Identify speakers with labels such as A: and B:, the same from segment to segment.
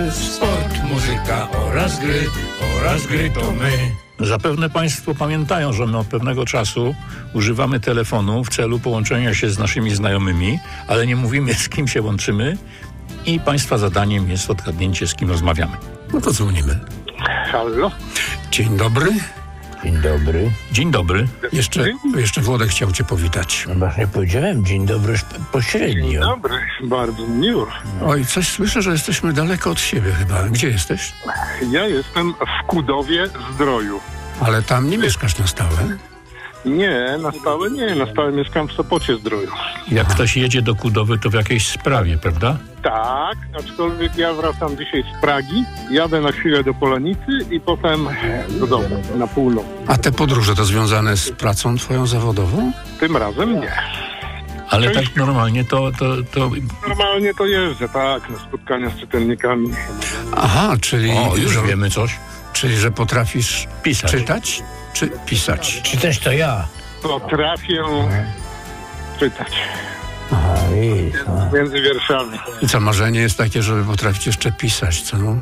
A: sport, muzyka oraz gry to my. Zapewne Państwo pamiętają, że my od pewnego czasu używamy telefonu w celu połączenia się z naszymi znajomymi, ale nie mówimy, z kim się łączymy i Państwa zadaniem jest odgadnięcie, z kim rozmawiamy.
B: No to dzwonimy.
C: Halo?
B: Dzień dobry.
D: Dzień dobry.
A: Dzień dobry.
B: Jeszcze Włodek chciał cię powitać.
D: No właśnie powiedziałem dzień dobry pośrednio.
C: Dzień dobry, bardzo miło.
B: Oj, coś słyszę, że jesteśmy daleko od siebie chyba. Gdzie jesteś?
C: Ja jestem w Kudowie Zdroju.
B: Ale tam nie mieszkasz na stałe.
C: Nie, na stałe mieszkam w Sopocie Zdroju.
A: Jak ktoś jedzie do Kudowy, to w jakiejś sprawie, prawda?
C: Tak, aczkolwiek ja wracam dzisiaj z Pragi, jadę na chwilę do Polonicy i potem do domu, na północ.
B: A te podróże to związane z pracą twoją zawodową?
C: Tym razem nie.
A: Ale tak normalnie to...
C: Normalnie to jeżdżę, tak, na spotkania z czytelnikami.
B: Aha, czyli...
A: O, już wiemy coś.
B: Czyli, że potrafisz
A: Pisać.
B: czytać czy pisać?
D: Czy też to ja?
C: Potrafię czytać
D: Aha,
C: między wierszami.
B: I co, marzenie jest takie, żeby potrafić jeszcze pisać, co?
C: No,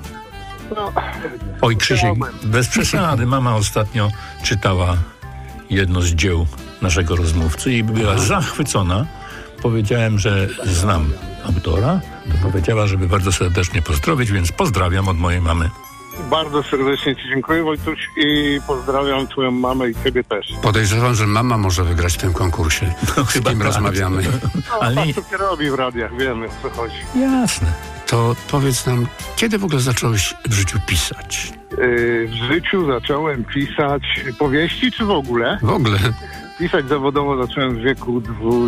A: Oj, Krzysiek, bez przesady. Mama ostatnio czytała jedno z dzieł naszego rozmówcy i była zachwycona. Powiedziałem, że znam autora. To powiedziała, żeby bardzo serdecznie pozdrowić, więc pozdrawiam od mojej mamy.
C: bardzo serdecznie Ci dziękuję, Wojtuś, i pozdrawiam Twoją mamę i Ciebie też.
B: Podejrzewam, że mama może wygrać w tym konkursie. Z kim
A: tak.
B: rozmawiamy.
C: No,
A: Ale
C: tak
A: nie...
C: to się robi w radiach, wiemy, o co chodzi.
A: Jasne.
B: To powiedz nam, kiedy w ogóle zacząłeś w życiu pisać?
C: W życiu zacząłem pisać powieści, czy w ogóle?
B: W ogóle.
C: Pisać zawodowo zacząłem w wieku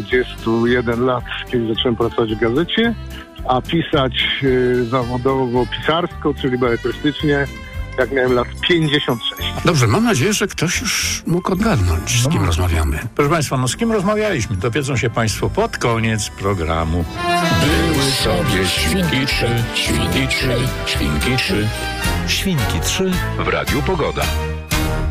C: 21 lat, kiedy zacząłem pracować w gazecie, a pisać zawodowo pisarsko, czyli beletrystycznie, jak miałem lat 56.
B: Dobrze, mam nadzieję, że ktoś już mógł odgadnąć, z kim rozmawiamy.
A: Proszę Państwa, no z kim rozmawialiśmy? Dowiedzą się Państwo pod koniec programu. Były sobie świnki trzy, świnki trzy, świnki trzy.
E: Świnki 3 w Radiu Pogoda.